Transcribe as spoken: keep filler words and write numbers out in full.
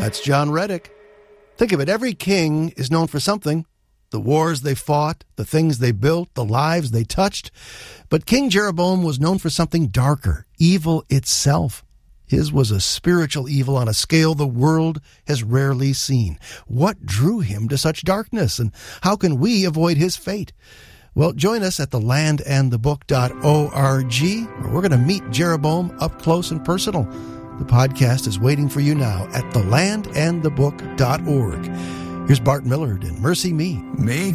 That's John Reddick. Think of it, every king is known for something. The wars they fought, the things they built, the lives they touched. But King Jeroboam was known for something darker, evil itself. His was a spiritual evil on a scale the world has rarely seen. What drew him to such darkness, and how can we avoid his fate? Well, join us at the land and the book dot org, where we're going to meet Jeroboam up close and personal. The podcast is waiting for you now at the land and the book dot org. Here's Bart Millard and Mercy Me. Me?